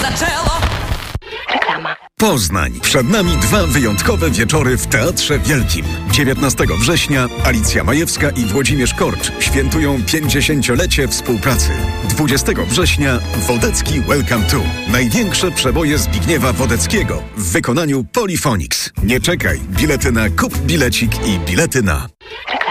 Reklama. Poznań. Przed nami 2 wyjątkowe wieczory w Teatrze Wielkim. 19 września Alicja Majewska i Włodzimierz Korcz świętują 50-lecie współpracy. 20 września Wodecki Welcome to. Największe przeboje Zbigniewa Wodeckiego w wykonaniu Polyphonics. Nie czekaj. Bilety na Kup Bilecik i bilety na... Reklama.